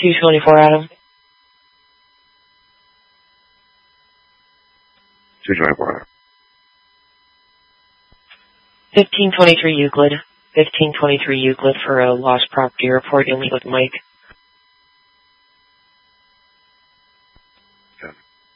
224 Adam. 224. 1523 Euclid. 1523 Euclid for a lost property report. You'll meet with Mike.